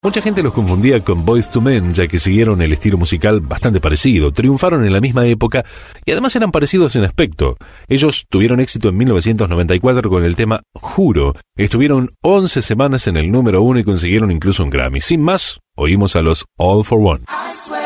Mucha gente los confundía con Boyz II Men, ya que siguieron el estilo musical bastante parecido, triunfaron en la misma época y además eran parecidos en aspecto. Ellos tuvieron éxito en 1994 con el tema Juro. Estuvieron 11 semanas en el número 1 y consiguieron incluso un Grammy. Sin más, oímos a los All for One.